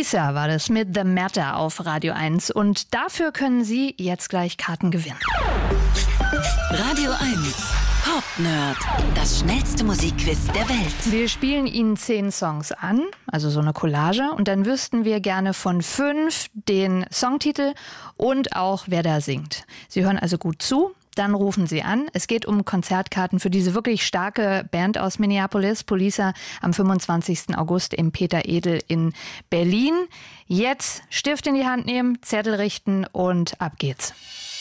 Police war das mit The Matter auf Radio 1 und dafür können Sie jetzt gleich Karten gewinnen. Radio 1 Pop Nerd, das schnellste Musikquiz der Welt. Wir spielen Ihnen 10 Songs an, also so eine Collage, und dann wüssten wir gerne von 5 den Songtitel und auch wer da singt. Sie hören also gut zu. Dann rufen Sie an. Es geht um Konzertkarten für diese wirklich starke Band aus Minneapolis, Police, am 25. August im Peter Edel in Berlin. Jetzt Stift in die Hand nehmen, Zettel richten und ab geht's.